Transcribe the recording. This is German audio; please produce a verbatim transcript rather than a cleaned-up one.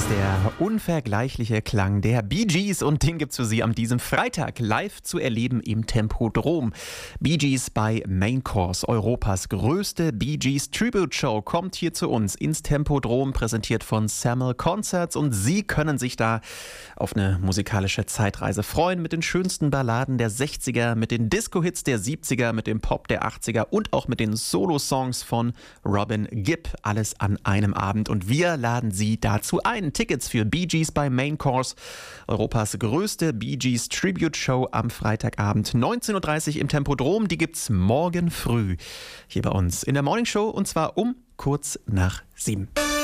ist der unvergleichliche Klang der Bee Gees und den gibt's für Sie an diesem Freitag live zu erleben im Tempodrom. Bee Gees bei Main Course, Europas größte Bee Gees Tribute Show, kommt hier zu uns ins Tempodrom, präsentiert von Samuel Concerts, und Sie können sich da auf eine musikalische Zeitreise freuen mit den schönsten Balladen der sechziger, mit den Disco-Hits der siebziger, mit dem Pop der achtziger und auch mit den Solo-Songs von Robin Gibb. Alles an einem Abend, und wir laden Sie dazu ein. Tickets für Bee Gees bei Main Course, Europas größte Bee Gees Tribute Show am Freitagabend neunzehn Uhr dreißig im Tempodrom. Die gibt's morgen früh hier bei uns in der Morning Show, und zwar um kurz nach sieben.